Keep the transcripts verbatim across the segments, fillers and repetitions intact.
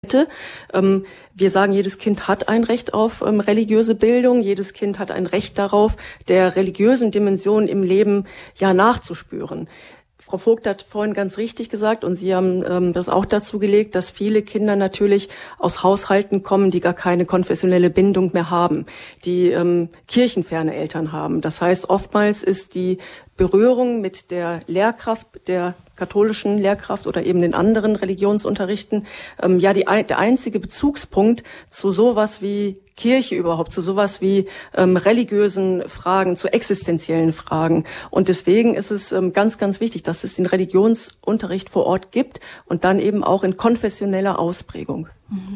Ähm, wir sagen, jedes Kind hat ein Recht auf ähm, religiöse Bildung. Jedes Kind hat ein Recht darauf, der religiösen Dimension im Leben ja nachzuspüren. Frau Vogt hat vorhin ganz richtig gesagt, und Sie haben ähm, das auch dazu gelegt, dass viele Kinder natürlich aus Haushalten kommen, die gar keine konfessionelle Bindung mehr haben, die ähm, kirchenferne Eltern haben. Das heißt, oftmals ist die Berührung mit der Lehrkraft, der katholischen Lehrkraft oder eben den anderen Religionsunterrichten, ähm, ja die, der einzige Bezugspunkt zu sowas wie Kirche überhaupt, zu sowas wie ähm, religiösen Fragen, zu existenziellen Fragen. Und deswegen ist es ähm, ganz, ganz wichtig, dass es den Religionsunterricht vor Ort gibt und dann eben auch in konfessioneller Ausprägung. Mhm.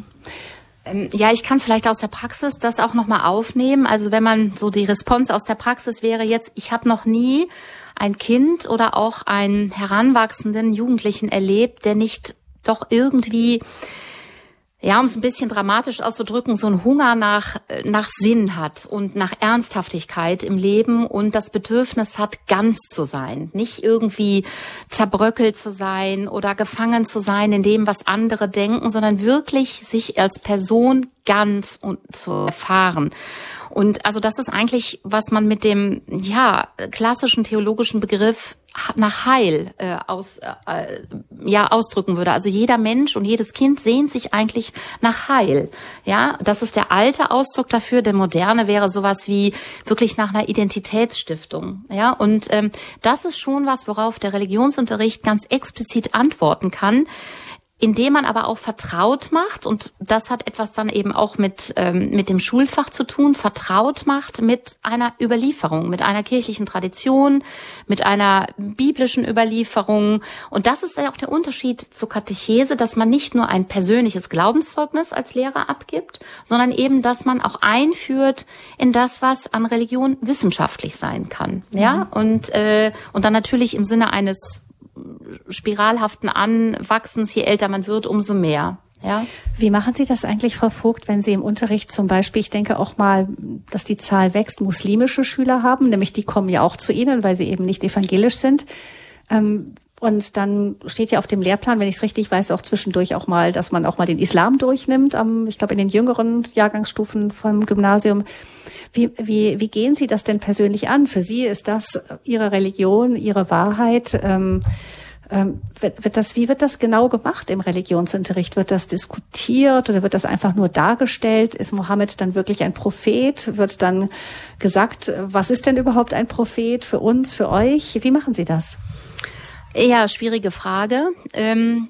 Ja, ich kann vielleicht aus der Praxis das auch nochmal aufnehmen. Also wenn man so die Response aus der Praxis wäre jetzt, ich habe noch nie ein Kind oder auch einen heranwachsenden Jugendlichen erlebt, der nicht doch irgendwie, ja, um es ein bisschen dramatisch auszudrücken, so einen Hunger nach nach Sinn hat und nach Ernsthaftigkeit im Leben und das Bedürfnis hat, ganz zu sein, nicht irgendwie zerbröckelt zu sein oder gefangen zu sein in dem, was andere denken, sondern wirklich sich als Person ganz und zu erfahren. Und also das ist eigentlich, was man mit dem ja klassischen theologischen Begriff nach Heil äh, aus äh, ja ausdrücken würde. Also jeder Mensch und jedes Kind sehnt sich eigentlich nach Heil. Ja, das ist der alte Ausdruck dafür. Der moderne wäre sowas wie wirklich nach einer Identitätsstiftung. Ja, und ähm, das ist schon was, worauf der Religionsunterricht ganz explizit antworten kann, indem man aber auch vertraut macht, und das hat etwas dann eben auch mit ähm, mit dem Schulfach zu tun, vertraut macht mit einer Überlieferung, mit einer kirchlichen Tradition, mit einer biblischen Überlieferung. Und das ist ja auch der Unterschied zur Katechese, dass man nicht nur ein persönliches Glaubenszeugnis als Lehrer abgibt, sondern eben, dass man auch einführt in das, was an Religion wissenschaftlich sein kann. Ja, mhm. und äh, und dann natürlich im Sinne eines spiralhaften Anwachsens, je älter man wird, umso mehr. Ja. Wie machen Sie das eigentlich, Frau Vogt, wenn Sie im Unterricht zum Beispiel, ich denke auch mal, dass die Zahl wächst, muslimische Schüler haben, nämlich die kommen ja auch zu Ihnen, weil sie eben nicht evangelisch sind. Und dann steht ja auf dem Lehrplan, wenn ich es richtig weiß, auch zwischendurch auch mal, dass man auch mal den Islam durchnimmt, ich glaube in den jüngeren Jahrgangsstufen vom Gymnasium. Wie, wie, wie gehen Sie das denn persönlich an? Für Sie ist das Ihre Religion, Ihre Wahrheit. Ähm, ähm, wird, wird das, wie wird das genau gemacht im Religionsunterricht? Wird das diskutiert oder wird das einfach nur dargestellt? Ist Mohammed dann wirklich ein Prophet? Wird dann gesagt, was ist denn überhaupt ein Prophet für uns, für euch? Wie machen Sie das? Ja, schwierige Frage. Ähm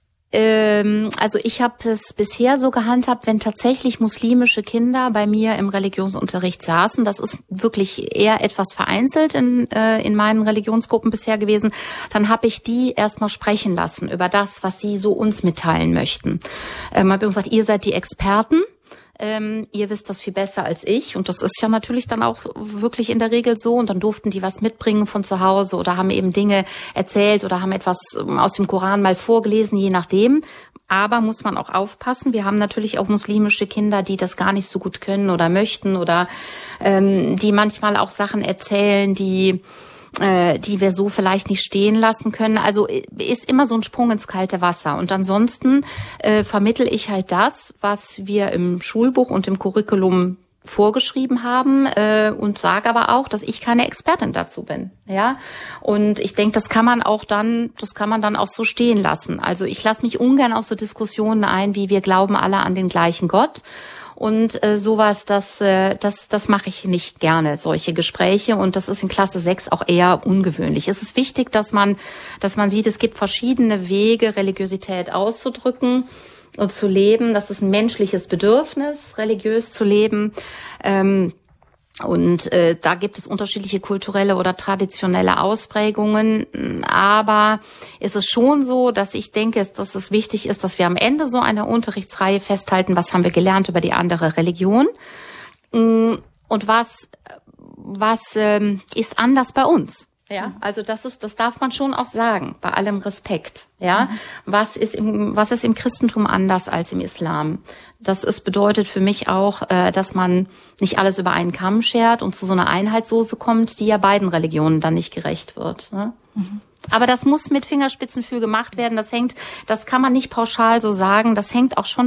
Ähm, also ich habe es bisher so gehandhabt, wenn tatsächlich muslimische Kinder bei mir im Religionsunterricht saßen, das ist wirklich eher etwas vereinzelt in, äh, in meinen Religionsgruppen bisher gewesen, dann habe ich die erstmal sprechen lassen über das, was sie so uns mitteilen möchten. Ähm, habe gesagt, ihr seid die Experten. Ähm, ihr wisst das viel besser als ich, und das ist ja natürlich dann auch wirklich in der Regel so, und dann durften die was mitbringen von zu Hause oder haben eben Dinge erzählt oder haben etwas aus dem Koran mal vorgelesen, je nachdem. Aber muss man auch aufpassen, wir haben natürlich auch muslimische Kinder, die das gar nicht so gut können oder möchten oder ähm, die manchmal auch Sachen erzählen, die die wir so vielleicht nicht stehen lassen können. Also ist immer so ein Sprung ins kalte Wasser. Und ansonsten äh, vermittel ich halt das, was wir im Schulbuch und im Curriculum vorgeschrieben haben, äh, und sage aber auch, dass ich keine Expertin dazu bin. Ja, und ich denke, das kann man auch dann, das kann man dann auch so stehen lassen. Also ich lasse mich ungern auf so Diskussionen ein, wie wir glauben alle an den gleichen Gott. Und äh, sowas, das, äh, das, das mache ich nicht gerne, solche Gespräche. Und das ist in Klasse sechs auch eher ungewöhnlich. Es ist wichtig, dass man, dass man sieht, es gibt verschiedene Wege, Religiosität auszudrücken und zu leben. Das ist ein menschliches Bedürfnis, religiös zu leben. Ähm, Und äh, da gibt es unterschiedliche kulturelle oder traditionelle Ausprägungen. Aber es ist schon so, dass ich denke, dass es wichtig ist, dass wir am Ende so einer Unterrichtsreihe festhalten, was haben wir gelernt über die andere Religion und was, was ähm, ist anders bei uns. Ja, also das ist, das darf man schon auch sagen, bei allem Respekt. Ja, mhm. was ist im, was ist im Christentum anders als im Islam? Das ist, bedeutet für mich auch, äh, dass man nicht alles über einen Kamm schert und zu so einer Einheitssoße kommt, die ja beiden Religionen dann nicht gerecht wird. Ne? Mhm. Aber das muss mit Fingerspitzengefühl gemacht werden. Das hängt, das kann man nicht pauschal so sagen. Das hängt auch schon